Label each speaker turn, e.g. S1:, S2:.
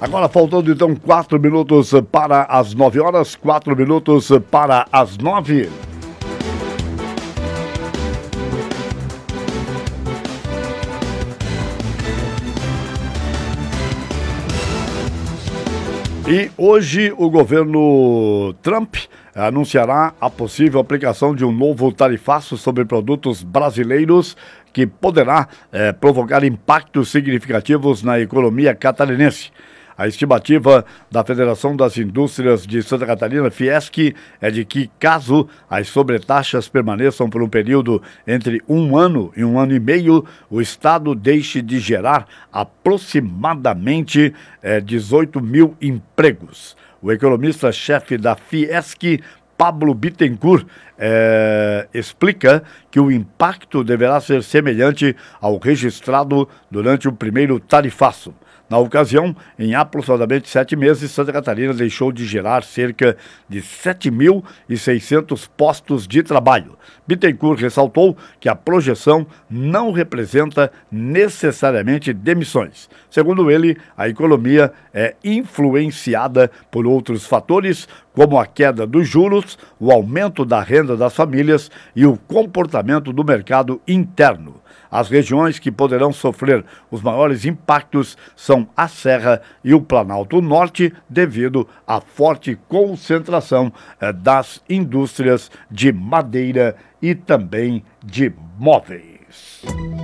S1: Agora faltando então 4 minutos para as 9 horas, 4 minutos para as 9. E hoje o governo Trump anunciará a possível aplicação de um novo tarifaço sobre produtos brasileiros que poderá provocar impactos significativos na economia catarinense. A estimativa da Federação das Indústrias de Santa Catarina, Fiesc, é de que, caso as sobretaxas permaneçam por um período entre 1 ano e 1 ano e meio, o Estado deixe de gerar aproximadamente 18 mil empregos. O economista-chefe da Fiesc, Pablo Bittencourt, explica que o impacto deverá ser semelhante ao registrado durante o primeiro tarifaço. Na ocasião, em aproximadamente 7 meses, Santa Catarina deixou de gerar cerca de 7.600 postos de trabalho. Bittencourt ressaltou que a projeção não representa necessariamente demissões. Segundo ele, a economia é influenciada por outros fatores, como a queda dos juros, o aumento da renda das famílias e o comportamento do mercado interno. As regiões que poderão sofrer os maiores impactos são a Serra e o Planalto Norte, devido à forte concentração das indústrias de madeira e também de móveis.